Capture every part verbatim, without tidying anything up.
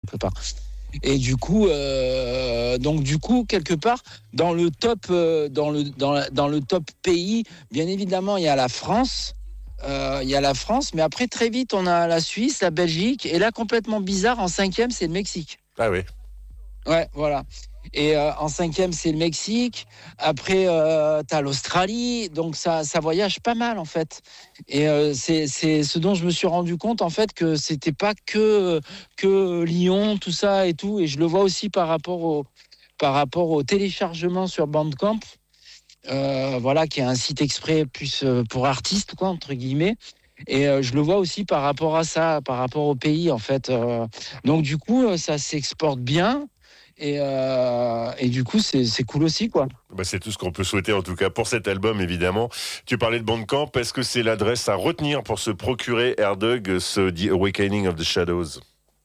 quelque part. Et du coup, euh, donc du coup, quelque part, dans le top, euh, dans le dans, la, dans le top pays, bien évidemment, il y a la France. Euh, il y a la France, mais après très vite, on a la Suisse, la Belgique, et là, complètement bizarre, en cinquième, c'est le Mexique. Ah oui. Ouais, voilà. Et euh, en cinquième, c'est le Mexique. Après, euh, t'as l'Australie. Donc, ça, ça voyage pas mal, en fait. Et euh, c'est, c'est ce dont je me suis rendu compte, en fait, que c'était pas que, que Lyon, tout ça et tout. Et je le vois aussi par rapport au, par rapport au téléchargement sur Bandcamp. Euh, voilà, qui est un site exprès plus pour artistes, quoi, entre guillemets. Et euh, je le vois aussi par rapport à ça, par rapport au pays, en fait. Euh, donc, du coup, ça s'exporte bien. Et, euh, et du coup, c'est, c'est cool aussi, quoi. Bah, c'est tout ce qu'on peut souhaiter, en tout cas, pour cet album, évidemment. Tu parlais de Bandcamp. Est-ce que c'est l'adresse à retenir pour se procurer Herdug, ce The Awakening of the Shadows?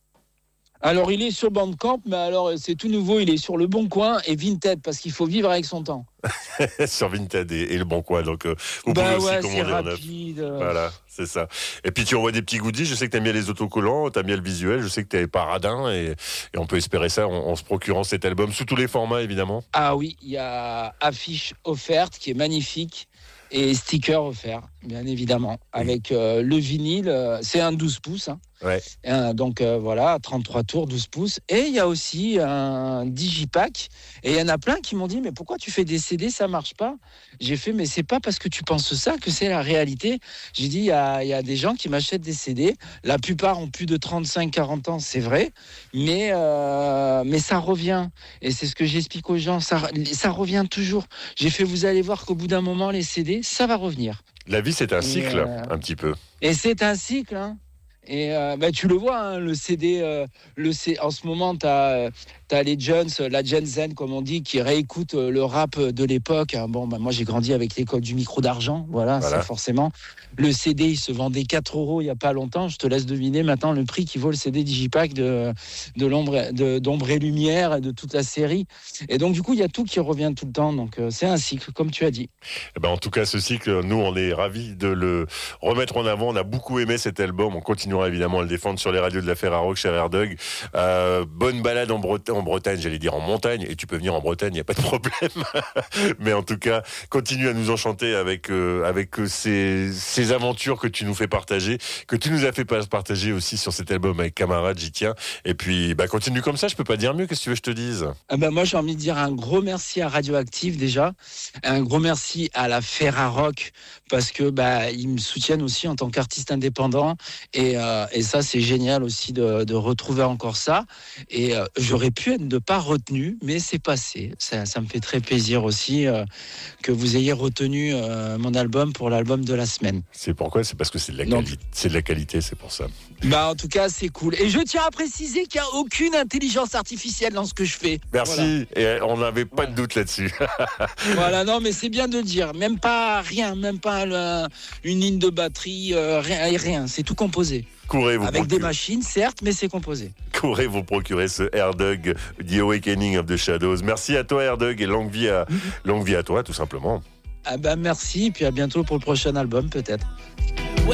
Alors, il est sur Bandcamp, mais alors, c'est tout nouveau. Il est sur Le Bon Coin et Vinted, parce qu'il faut vivre avec son temps. Sur Vinted et, et Le Bon Coin. Donc, euh, vous bah pouvez ouais, aussi commander c'est en neuf. rapide. Euh... Voilà, c'est ça. Et puis, tu envoies des petits goodies. Je sais que tu aimes bien les autocollants, tu aimes bien le visuel. Je sais que tu es paradin et, et on peut espérer ça en, en se procurant cet album sous tous les formats, évidemment. Ah oui, il y a affiche offerte qui est magnifique et sticker offert, bien évidemment, avec euh, le vinyle. Euh, c'est un douze pouces. Hein. Ouais. Un, donc euh, voilà, trente-trois tours, douze pouces. Et il y a aussi un digipack. Et il y en a plein qui m'ont dit, mais pourquoi tu fais des C D, ça marche pas? J'ai fait, mais c'est pas parce que tu penses ça que c'est la réalité. J'ai dit, il y a, il y a des gens qui m'achètent des C D. La plupart ont plus de trente-cinq quarante ans, c'est vrai. Mais, euh, mais ça revient. Et c'est ce que j'explique aux gens. Ça, ça revient toujours. J'ai fait, vous allez voir qu'au bout d'un moment, les C D, ça va revenir. La vie, c'est un et cycle, euh, un petit peu. Et c'est un cycle, hein. Et euh, bah, tu le vois, hein, le C D, euh, le C... en ce moment, tu as euh, les jeunes, la Gen Z, comme on dit, qui réécoutent euh, le rap de l'époque. Hein. Bon, bah, moi, j'ai grandi avec l'école du micro d'argent, voilà, voilà. C'est forcément. Le C D, il se vendait quatre euros il n'y a pas longtemps. Je te laisse deviner maintenant le prix qui vaut le C D Digipack de, de l'ombre, de, d'ombre et lumière et de toute la série. Et donc, du coup, il y a tout qui revient tout le temps. Donc, euh, c'est un cycle, comme tu as dit. Eh ben, en tout cas, ce cycle, nous, on est ravis de le remettre en avant. On a beaucoup aimé cet album. On continuera évidemment à le défendre sur les radios de la Ferrarock, cher Herdug. Euh, bonne balade en, Breta- en Bretagne, j'allais dire en montagne. Et tu peux venir en Bretagne, il n'y a pas de problème. Mais en tout cas, continue à nous enchanter avec, euh, avec ces, ces aventures que tu nous fais partager, que tu nous as fait partager aussi sur cet album avec Camarade, j'y tiens. Et puis, bah, continue comme ça, je peux pas dire mieux. Qu'est-ce que tu veux que je te dise? Ah ben moi, j'ai envie de dire un gros merci à Radioactive déjà, un gros merci à la Ferrarock parce que bah ils me soutiennent aussi en tant qu'artiste indépendant et, euh, et ça c'est génial aussi de, de retrouver encore ça. Et euh, j'aurais pu être de pas retenu, mais c'est passé. Ça, ça me fait très plaisir aussi euh, que vous ayez retenu euh, mon album pour l'album de la semaine. C'est pourquoi? C'est parce que c'est de la Donc, qualité. C'est de la qualité, c'est pour ça. Bah en tout cas c'est cool. Et je tiens à préciser qu'il n'y a aucune intelligence artificielle dans ce que je fais. Merci. Voilà. Et on n'avait pas voilà. de doute là-dessus. Voilà, non mais c'est bien de le dire. Même pas rien, même pas le, une ligne de batterie, euh, rien, rien. C'est tout composé. Courez vous avec procurer. Des machines, certes, mais c'est composé. Courez vous procurer ce Herdug, The Awakening of the Shadows. Merci à toi Herdug et longue vie à, longue vie à toi tout simplement. Ah ben merci, puis à bientôt pour le prochain album peut-être.